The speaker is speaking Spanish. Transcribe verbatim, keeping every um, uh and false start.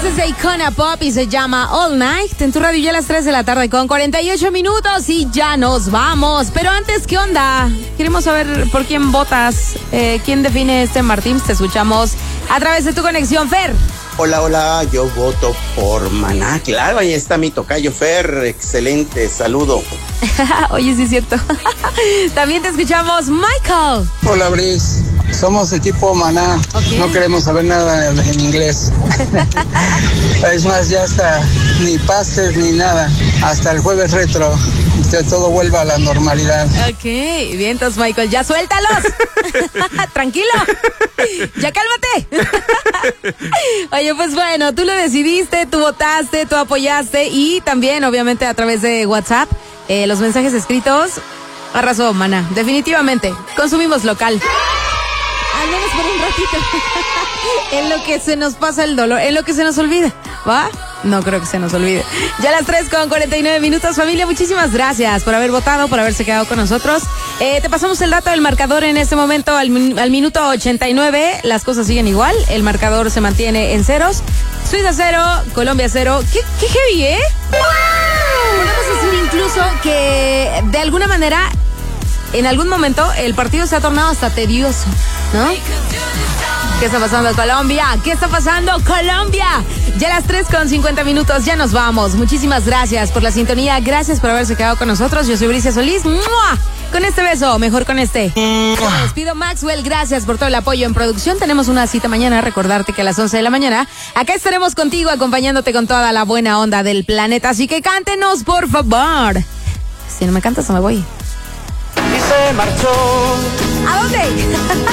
es de Icona Pop y se llama All Night. En tu radio ya a las tres de la tarde con cuarenta y ocho minutos y ya nos vamos. Pero antes, ¿qué onda? Queremos saber por quién votas. Eh, ¿Quién define este Martín? Te escuchamos a través de tu conexión, Fer. Hola, hola, yo voto por Maná. Claro, ahí está mi tocayo Fer. Excelente, saludo. Oye, sí es cierto. También te escuchamos, Michael. Hola, Brice. Somos equipo Maná. Okay. No queremos saber nada en, en inglés. Es más, ya hasta ni pastes ni nada. Hasta el jueves retro. Que todo vuelva a la normalidad. Ok, bien, entonces, Michael, ya suéltalos. Tranquilo. Ya cálmate. Oye, pues bueno, tú lo decidiste, tú votaste, tú apoyaste y también, obviamente, a través de WhatsApp, eh, los mensajes escritos. Arrasó, Maná. Definitivamente. Consumimos local. Al menos por un ratito. En lo que se nos pasa el dolor, en lo que se nos olvida. ¿Va? No creo que se nos olvide. Ya a las tres con cuarenta y nueve minutos, familia. Muchísimas gracias por haber votado, por haberse quedado con nosotros. Eh, te pasamos el dato del marcador en este momento al, al minuto ochenta y nueve. Las cosas siguen igual. El marcador se mantiene en ceros. Suiza cero, Colombia cero. ¿Qué, qué heavy, eh? Podemos decir incluso que de alguna manera, en algún momento, el partido se ha tornado hasta tedioso, ¿no? ¿Qué está pasando, Colombia? ¿Qué está pasando, Colombia? Ya a las tres con cincuenta minutos, ya nos vamos. Muchísimas gracias por la sintonía. Gracias por haberse quedado con nosotros. Yo soy Bricia Solís. ¡Mua! Con este beso, mejor con este. Me despido, Maxwell. Gracias por todo el apoyo en producción. Tenemos una cita mañana. Recordarte que a las once de la mañana acá estaremos contigo, acompañándote con toda la buena onda del planeta. Así que cántenos, por favor. Si no me cantas, no me voy. Y se marchó. ¿A dónde?